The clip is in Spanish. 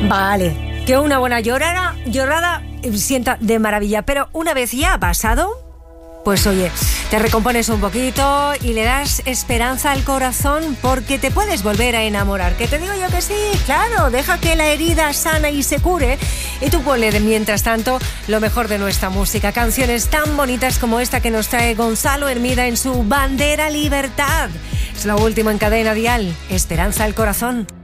Vale, que una buena llorada sienta de maravilla, pero una vez ya ha pasado, pues oye, te recompones un poquito y le das esperanza al corazón porque te puedes volver a enamorar. Que te digo yo que sí, claro, deja que la herida sana y se cure y tú ponle mientras tanto lo mejor de nuestra música. Canciones tan bonitas como esta que nos trae Gonzalo Hermida en su Bandera Libertad. Es lo último en Cadena Dial, Esperanza al Corazón.